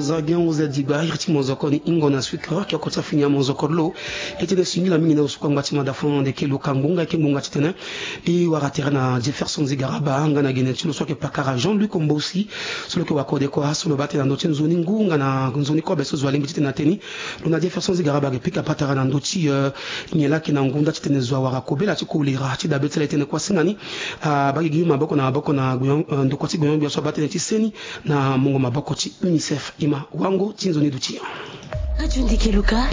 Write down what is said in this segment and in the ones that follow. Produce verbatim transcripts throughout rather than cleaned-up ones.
Zagien Zediba, Irtimozokoni, Ingona Swikra, qui a côté fini à Monzokorlo, était des signes la mine au Sukwangbatima d'Afon de Kelo Kangunga, Kingunga Titana, et Waraterana, Jefferson Zigaraba, Angana Genetu, soit que Pakara, Jean-Luc Combo aussi, sur le Kawako de Koa, sur le bateau dans notre zone, Ngana, Zoni Kobe, sur Zwaling Titanateni, on a Jefferson Zigaraba, Pika Patarana Ndoti, Niela Kinangunda Titenezoa Warakobe, la Tukulira, Tidabet, la Tenekwasingani, à Bagigi Maboko na Boko na Ndokoti Goyon, Biasobatene Tiseni, na Mongo Mabokoti, UNICEF, Ima, Wango, Tinzoni Dutia. Ajundi Keluka.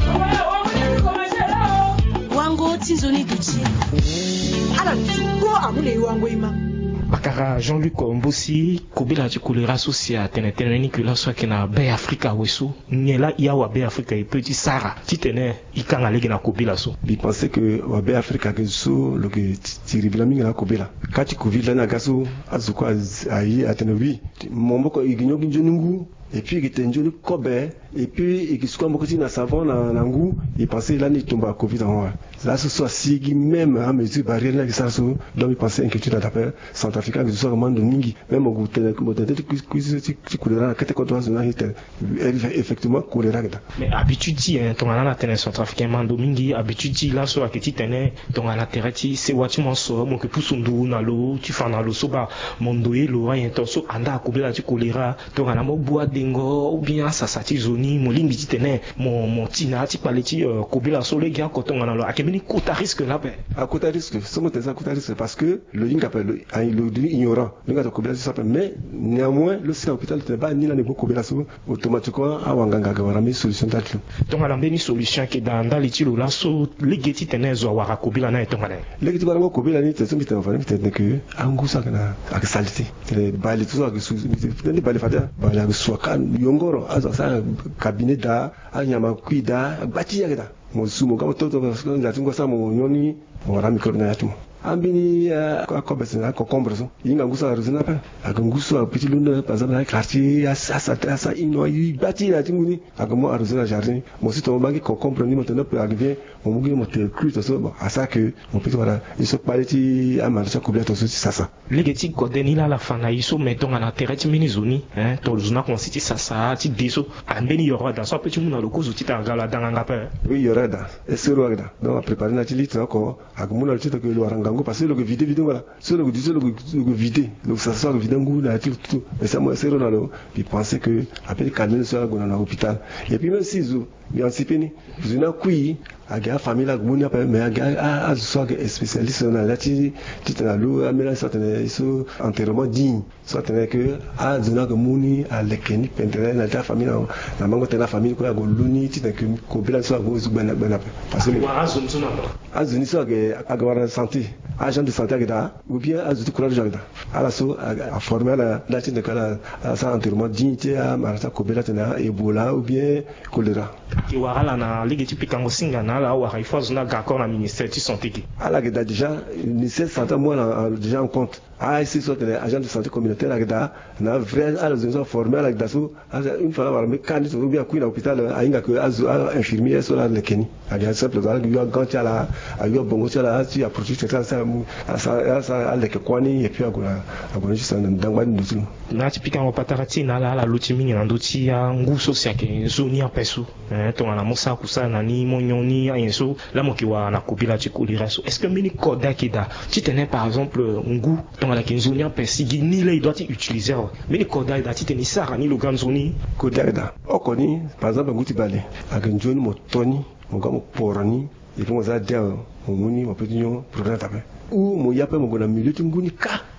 Wango, Tinzoni Dutia. Alors, tu vois, Amoulé Wango Ima. Bakara Jean-Luc Mbosi kobela chikulera socia tenetene nikula so kena Bay Africa wesu ngela ya wa Bay Africa et petit Sara titene ikanga legi na kobela so bi penser que wa Bay Africa que so lo que tiribila mingi na kobela kati kovila na gaso azuko ayi atenebi momboko iginyo ginjoningu et puis qui tenjoni kobe et puis qui soit beaucoup na savon na nangu et penser là ni tomba covid en là ce soit sigi même à mesure barrière là que ça so donc il penser inquiétude d'appel centrafricain que ce soit vraiment de mingi même au goût de peut-être que que choléra la kete koto na hite effectivement choléra mais habitude hein ton ala na tenir centrafricain mando mingi habitude là so aketi tenir ton ala terati c'est wati mon so mon que pusundu na lo tu fa na lo so ba mondoye lo rien to so anda akobela ti choléra ton ala mo bois ou bien ça sati zoni molimbi titene mon mon tina ti paleti kobela so le gars kotonga na lo akemini kota risque là ben à kota risque somo tesa kota risque parce que le ling appelle le ignorant le gars kobela ça mais néanmoins le système hôpital ne pas ni la ne kobela so automatiquement awanganga ga warami solution tatu donc ala mbeni solution ke dans dans litilo là so le geti tene zo wara kobela na etonga na le geti barango kobela ni tso mitena fana mitena que angusa kana aksalite le bali tout ça que sous ni bali fata bali ak yongoro azo sa cabinet da anyama kuida bati yaketa mosumo kama toto nga tungo sa mo nyoni wala microbe na yatu ambini ko besena ko kompreso inga ngusa ruzina pa akanguso petit lune par exemple na quartier asa asa asa ino yi bati la tinguni akamo aruzina jardin mo sito bangi ko comprendre mo tena peut arriver mo mugi mo te cru to so bon asa que mo petit voilà il se paleti amarcha kubla to so sasa legeti kodeni la la fana iso metonga na tereti minizoni hein to zuna ko siti sasa ti deso ambeni yoro da so petit muna lokozo ti tangala danganga pa oui yoro da esero da donc préparer na ti litre ko akamuna ti to que lo aranga parce que le vide vide voilà c'est le disait le vide donc ça soit vide ngou na tout tout mais ça moi c'est ronaldo il pensait que après calmer ça go na hôpital et puis même si zo bien sipeni zuna kui aga famille la gmoni apa mais aga a so que spécialiste na la ti ti na lo amela ça tene so enterrement digne ça tene que a zuna que moni a lekeni pendere na ta famille na mango tena famille ko go luni ti que ko bila so go zubana bana parce que wa azum zuna a zuni so que aga wara santé agent de santé agda ou bien azuti courage agda ala so a former la la ti de kala ça enterrement digne ti a marata ko bila tena ebola ou bien choléra ki wala na ligue ti pikango singa na la wa il faut zona d'accord na ministère de santé ki ala gda déjà ministère de santé moi déjà en compte ah c'est soit agent de santé communautaire agda na vrai ala zone formé ala gda so une fois la mais quand ou bien ku na hôpital ainga que azu infirmier so la lekeni aga simple ala yo ganti ala ayo bongo so la ti approche ça ça ça ça ala ke kwani et puis agora agora juste na ndangwa ndutu na ti pikango patarati na la la luti mingi na nduti ya nguso sia ke zoni ya pesu eh to na mosa kusa na ni monyoni ayenso la mokiwa na kubila ti kolira so est-ce que mini koda kida ti tenait par exemple ngu to la kinzoni ya pesi ni là il doit utiliser mini koda da ti tenir ça ni le ganzoni koda da okoni par exemple nguti bale agenjoni motoni ngamo porani et puis on a dit on moni on peut dire programme tape ou mo yape mo gona milieu nguni ka